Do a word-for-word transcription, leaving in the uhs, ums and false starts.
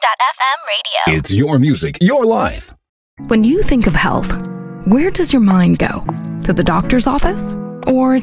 F M radio. It's your music, your life. When you think of health, where does your mind go? To the doctor's office or